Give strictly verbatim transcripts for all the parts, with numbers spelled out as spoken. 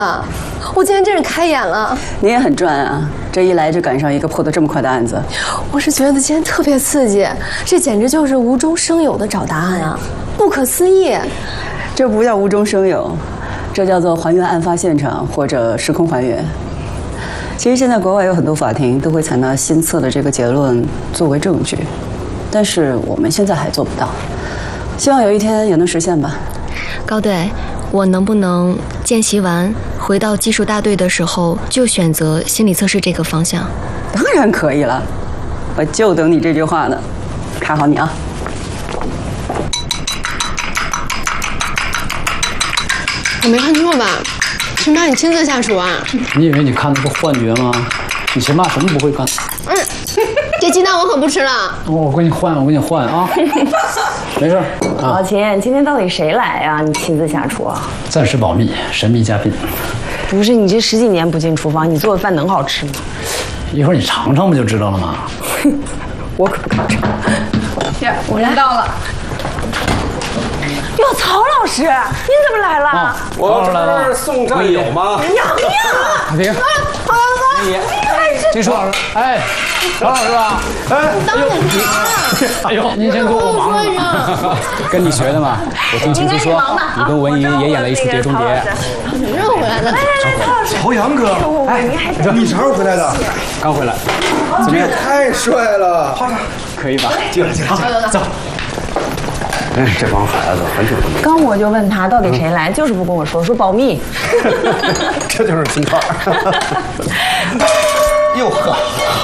啊！我今天真是开眼了。 你也很赚啊！这一来就赶上一个破得这么快的案子。 我是觉得今天特别刺激，这简直就是无中生有的找答案啊，不可思议。 这不叫无中生有，这叫做还原案发现场或者时空还原。其实现在国外有很多法庭都会采纳新测的这个结论作为证据，但是我们现在还做不到，希望有一天也能实现吧。 高队，我能不能见习完回到技术大队的时候就选择心理测试这个方向？ 当然可以了，我就等你这句话呢。看好你啊！ 我没看错吧？是妈你亲自下厨啊？ 你以为你看的是幻觉吗？你秦妈什么不会干？ 嗯，这鸡蛋我可不吃了。 哦，我给你换，我给你换啊！没事。啊， 老秦，今天到底谁来呀？你亲自下厨啊？ 暂时保密，神秘嘉宾。 不是，你这十几年不进厨房，你做的饭能好吃吗？ 一会儿你尝尝不就知道了吗？ 我可不敢尝。 呀，我人到了。 哟，曹老师，您怎么来了？啊、 我这不是送战友吗？ 洋洋， 停！ 曹阳哥，你还是金树老师，哎，曹老师吧？哎， 当警察。 哎呦，您先给我忙着。 跟你学的嘛。我听秦子说，你跟文怡也演了一出《碟中谍》。 什么时候回来的？ 曹阳哥，哎，你啥时候回来的？ 刚回来。 怎么样？太帅了！ 可以吧？ 进来，进来，走。哎，这帮孩子很久都没。 刚我就问他到底谁来，就是不跟我说，说保密。 这就是心块。哟呵，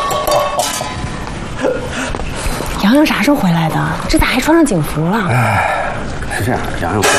洋洋啥时候回来的？这咋还穿上警服了？ 哎，是这样，洋洋回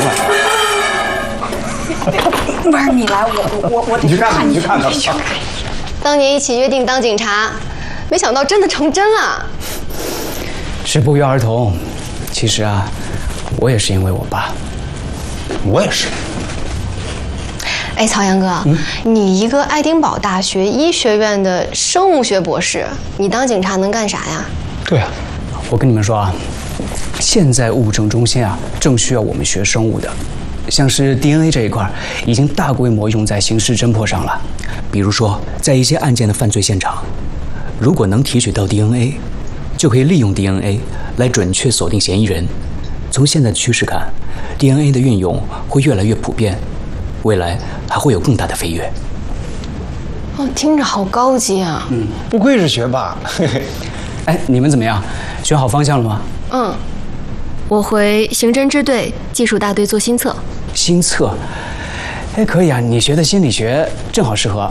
来了。 不是你来，我我我你去看看，你去看看。 当年一起约定当警察，没想到真的成真了。 是不约而同。其实啊，我也是因为我爸。 我也是。 哎，曹阳哥，嗯、你一个爱丁堡大学医学院的生物学博士，你当警察能干啥呀？ 对啊，我跟你们说啊，现在物证中心啊，正需要我们学生物的，像是 D N A 这一块，已经大规模用在刑事侦破上了。比如说，在一些案件的犯罪现场，如果能提取到 D N A， 就可以利用 D N A 来准确锁定嫌疑人。从现在的趋势看 ，D N A 的运用会越来越普遍，未来还会有更大的飞跃。 哦，听着好高级啊！ 嗯，不愧是学霸。嘿嘿。 哎，你们怎么样？选好方向了吗？ 嗯，我回刑侦支队技术大队做新测。 新测？哎，可以啊，你学的心理学正好适合。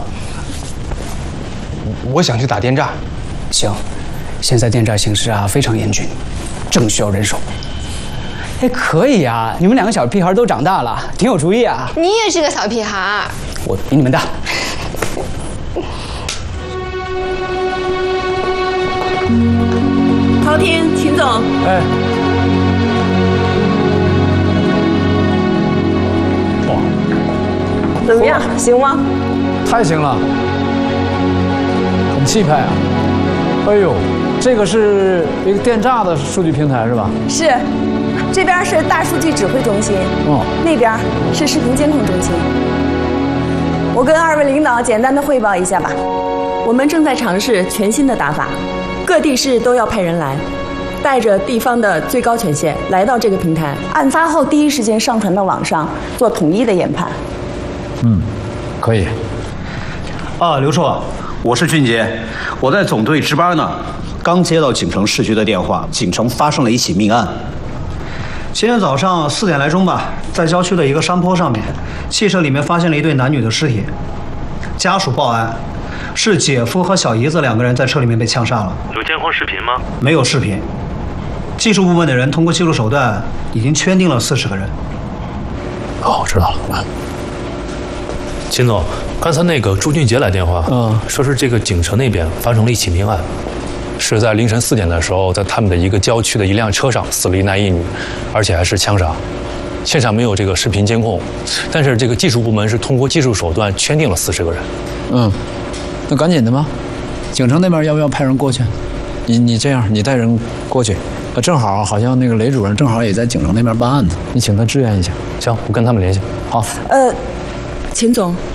我想去打电诈。 行，现在电诈形势啊非常严峻，正需要人手。哎，可以啊，你们两个小屁孩都长大了，挺有主意啊。 你也是个小屁孩。 我比你们大。 陶婷，秦总。 哎。哇， 怎么样？行吗？ 太行了，很气派啊！哎呦，这个是一个电诈的数据平台是吧？ 是，这边是大数据指挥中心， 哦， 那边是视频监控中心。我跟二位领导简单的汇报一下吧。我们正在尝试全新的打法，各地市都要派人来，带着地方的最高权限来到这个平台，案发后第一时间上传到网上，做统一的研判。 嗯，可以。 啊，刘硕，我是俊杰，我在总队值班呢，刚接到锦城市局的电话，锦城发生了一起命案。今天早上四点来钟吧，在郊区的一个山坡上面，汽车里面发现了一对男女的尸体，家属报案。是姐夫和小姨子两个人在车里面被枪杀了。 有监控视频吗？ 没有视频。技术部门的人通过技术手段已经圈定了四十个人。 哦，知道了。秦总，刚才那个朱俊杰来电话，嗯，说是这个锦城那边发生了一起命案，是在凌晨四点的时候，在他们的一个郊区的一辆车上死了一男一女，而且还是枪杀。现场没有这个视频监控，但是这个技术部门是通过技术手段圈定了四十个人。 嗯。那赶紧的吗？锦城那边要不要派人过去？你你这样，你带人过去，呃，正好好像那个雷主任正好也在锦城那边办案子，你请他支援一下。 行，我跟他们联系。好。 呃， 秦总，